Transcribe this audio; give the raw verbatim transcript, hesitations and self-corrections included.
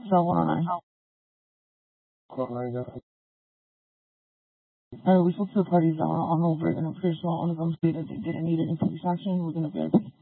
So, uh, uh, we spoke to the parties uh, on over it, and I'm pretty sure all of them stated they didn't need any police action. We're gonna verify